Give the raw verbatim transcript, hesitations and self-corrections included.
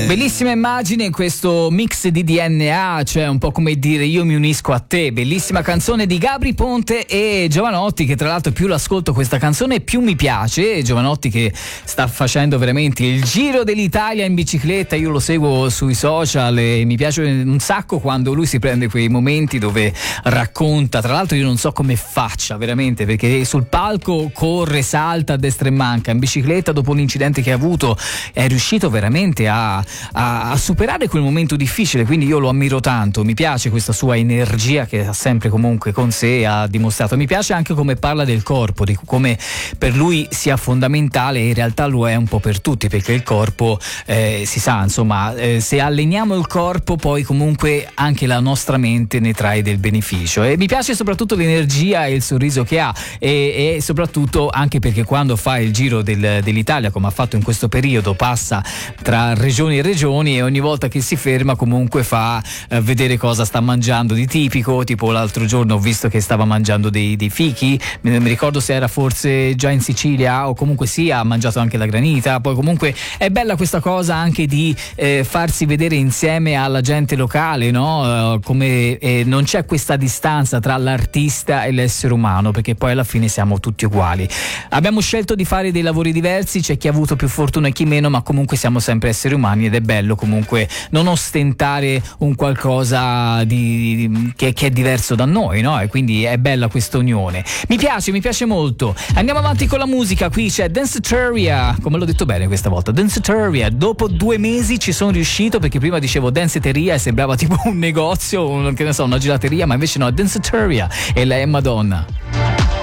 Bellissima immagine in questo mix di D N A, cioè un po' come dire io mi unisco a te. Bellissima canzone di Gabry Ponte e Jovanotti, che tra l'altro più l'ascolto questa canzone più mi piace. Jovanotti che sta facendo veramente il giro dell'Italia in bicicletta, io lo seguo sui social e mi piace un sacco quando lui si prende quei momenti dove racconta. Tra l'altro io non so come faccia veramente, perché sul palco corre, salta a destra e manca, in bicicletta dopo l'incidente che ha avuto è riuscito veramente a A, a superare quel momento difficile, quindi io lo ammiro tanto. Mi piace questa sua energia che ha sempre comunque con sé, ha dimostrato. Mi piace anche come parla del corpo, di come per lui sia fondamentale, e in realtà lo è un po' per tutti, perché il corpo eh, si sa, insomma, eh, se alleniamo il corpo poi comunque anche la nostra mente ne trae del beneficio. E mi piace soprattutto l'energia e il sorriso che ha, e, e soprattutto anche perché quando fa il giro del, dell'Italia, come ha fatto in questo periodo, passa tra regioni e regioni e ogni volta che si ferma comunque fa eh, vedere cosa sta mangiando di tipico. Tipo l'altro giorno ho visto che stava mangiando dei, dei fichi, mi, mi ricordo se era forse già in Sicilia o comunque sì, ha mangiato anche la granita. Poi comunque è bella questa cosa anche di eh, farsi vedere insieme alla gente locale, no? Uh, come eh, non c'è questa distanza tra l'artista e l'essere umano, perché poi alla fine siamo tutti uguali. Abbiamo scelto di fare dei lavori diversi, c'è chi ha avuto più fortuna e chi meno, ma comunque siamo sempre esseri umani ed è bello comunque non ostentare un qualcosa di, di, che, che è diverso da noi, no? E quindi è bella questa unione. Mi piace, mi piace molto. Andiamo avanti con la musica. Qui c'è Danceteria, come l'ho detto bene questa volta, Danceteria. Dopo due mesi ci sono riuscito, perché prima dicevo Danceteria e sembrava tipo un negozio, un, che ne so, una gelateria, ma invece no, Danceteria, e lei è Madonna.